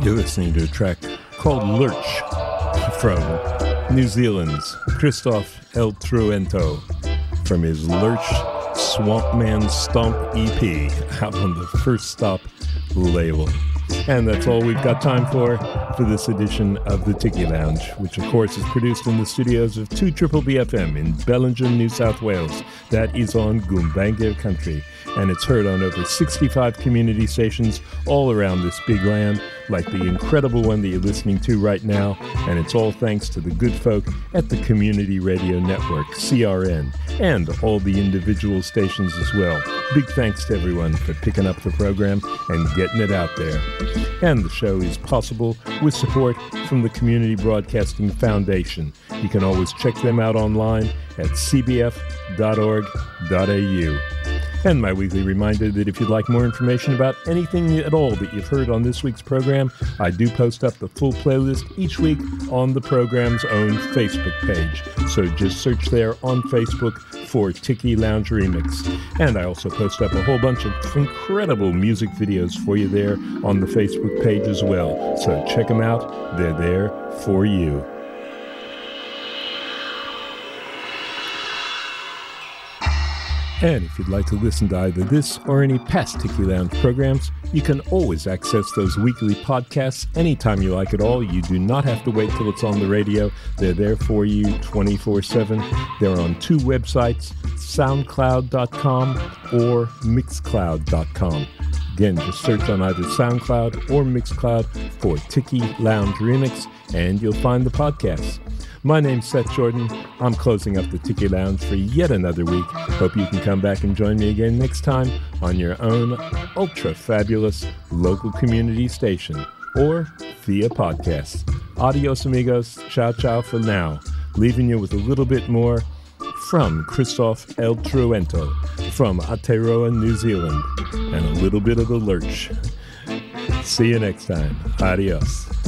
You're listening to a track called Lurch from New Zealand's Christoph El Truento from his Lurch Swampman Stomp EP out on the First Stop label. And that's all we've got time for this edition of the Tiki Lounge, which of course is produced in the studios of 2BBFM in Bellingham, New South Wales. That is on Gumbaynggirr country, and it's heard on over 65 community stations all around this big land, like the incredible one that you're listening to right now, and it's all thanks to the good folk at the Community Radio Network, CRN, and all the individual stations as well. Big thanks to everyone for picking up the program and getting it out there. And the show is possible with support from the Community Broadcasting Foundation. You can always check them out online at cbf.org.au. And my weekly reminder that if you'd like more information about anything at all that you've heard on this week's program, I do post up the full playlist each week on the program's own Facebook page. So just search there on Facebook for Tiki Lounge Remix. And I also post up a whole bunch of incredible music videos for you there on the Facebook page as well. So check them out. They're there for you. And if you'd like to listen to either this or any past Tiki Lounge programs, you can always access those weekly podcasts anytime you like at all. You do not have to wait till it's on the radio. They're there for you 24/7. They're on two websites, soundcloud.com or mixcloud.com. Again, just search on either SoundCloud or Mixcloud for Tiki Lounge Remix, and you'll find the podcasts. My name's Seth Jordan. I'm closing up the Tiki Lounge for yet another week. Hope you can come back and join me again next time on your own ultra-fabulous local community station or via podcast. Adios, amigos. Ciao, ciao for now. Leaving you with a little bit more from Christoph El Truento from Aotearoa, New Zealand, and a little bit of the Lurch. See you next time. Adios.